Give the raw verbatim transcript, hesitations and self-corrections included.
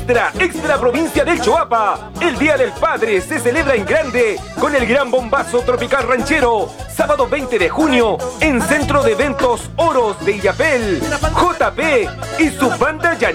Extra, extra provincia del Choapa. El Día del Padre se celebra en grande con el gran bombazo tropical ranchero. Sábado veinte de junio en Centro de Eventos Oros de Illapel. J P y su banda Yanina.